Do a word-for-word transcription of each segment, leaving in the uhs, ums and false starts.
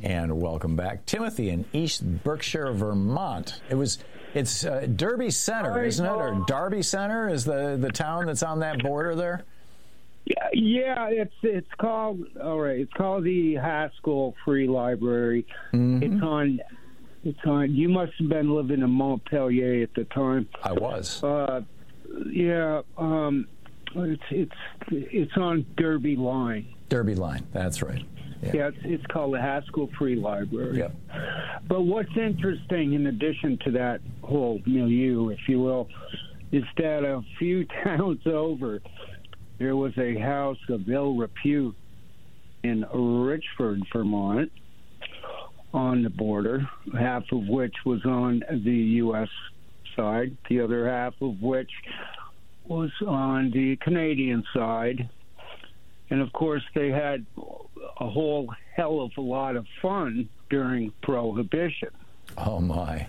And welcome back, Timothy in East Berkshire, Vermont. It was, it's uh, Derby Center, isn't it? Or Derby Center is the, the town that's on that border there? Yeah, yeah, it's it's called, all right, it's called the Haskell Free Library. Mm-hmm. It's on, it's on, you must have been living in Montpelier at the time. I was. Uh, yeah, um, it's, it's, it's on Derby Line. Derby Line, that's right. Yeah, yeah it's, it's called the Haskell Free Library. Yep. But what's interesting, in addition to that whole milieu, if you will, is that a few towns over, there was a house of ill repute in Richford, Vermont, on the border, half of which was on the U S side, the other half of which was on the Canadian side. And, of course, they had a whole hell of a lot of fun during Prohibition. Oh, my.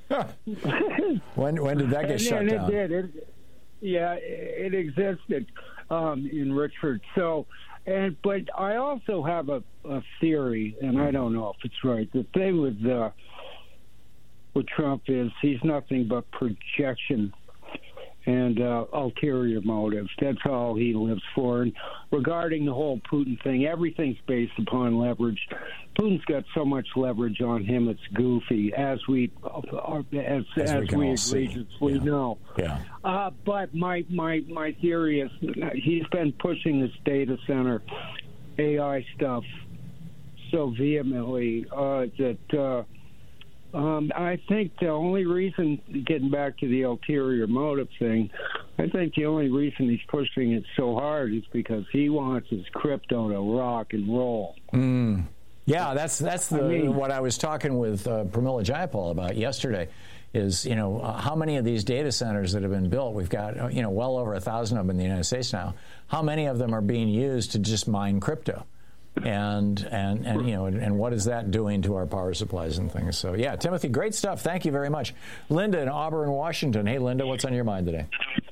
when when did that get and, shut and down? It did. It, yeah, it existed um, in Richford. So, and but I also have a, a theory, and I don't know if it's right. The thing with uh, with Trump is he's nothing but projection and uh, ulterior motives. That's all he lives for. And regarding the whole Putin thing, everything's based upon leverage. Putin's got so much leverage on him, it's goofy, as we as, as, as we, we egregiously yeah. know. Yeah. Uh, but my, my, my theory is he's been pushing this data center A I stuff so vehemently uh, that uh, Um, I think the only reason, getting back to the ulterior motive thing, I think the only reason he's pushing it so hard is because he wants his crypto to rock and roll. Mm. Yeah, that's that's the, I mean, what I was talking with uh, Pramila Jayapal about yesterday. Is you know uh, how many of these data centers that have been built? We've got you know well over a thousand of them in the United States now. How many of them are being used to just mine crypto? And, and, and you know, and, and what is that doing to our power supplies and things? So, yeah, Timothy, great stuff. Thank you very much. Linda in Auburn, Washington. Hey, Linda, what's on your mind today?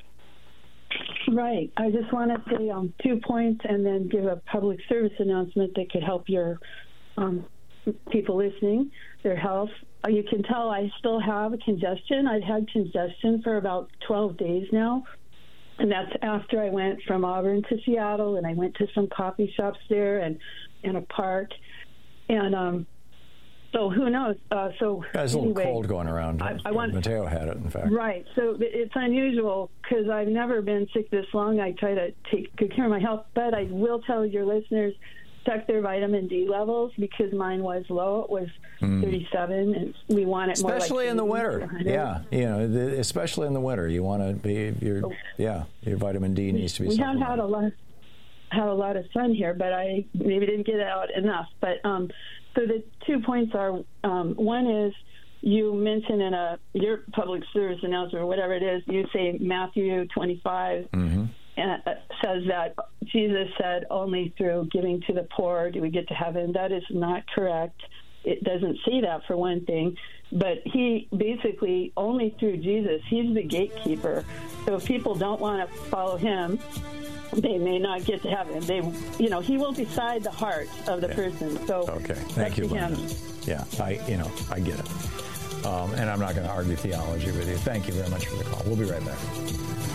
Right. I just want to say um, two points and then give a public service announcement that could help your um, people listening, their health. Uh, you can tell I still have a congestion. I've had congestion for about twelve days now. And that's after I went from Auburn to Seattle, and I went to some coffee shops there and in a park. And um, so who knows? Uh, so There's anyway, a little cold going around. I, I want, Mateo had it, in fact. Right. So it's unusual because I've never been sick this long. I try to take good care of my health. But I will tell your listeners, check their vitamin D levels because mine was low. It was mm. thirty-seven, and we want it especially more like especially in the winter. Yeah, you know, the, especially in the winter, you want to be your oh. yeah, your vitamin D needs to be. We have had a lot, had a lot of sun here, but I maybe didn't get it out enough. But um, so the two points are um, one is you mentioned in a your public service announcement or whatever it is, you say Matthew twenty-five. Mm-hmm. And it says that Jesus said only through giving to the poor do we get to heaven. That is not correct. It doesn't say that, for one thing. But he basically, only through Jesus, he's the gatekeeper. So if people don't want to follow him, they may not get to heaven. They, you know, he will decide the heart of the yeah. person. So okay, thank you, Linda. Yeah, I, you know, I get it. Um, and I'm not going to argue theology with you. Thank you very much for the call. We'll be right back.